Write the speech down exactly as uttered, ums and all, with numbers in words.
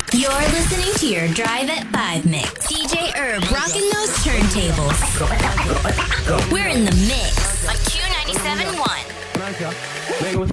You're listening to your Drive at five mix. D J Herb rocking those turntables. We're in the mix on Q ninety-seven point one.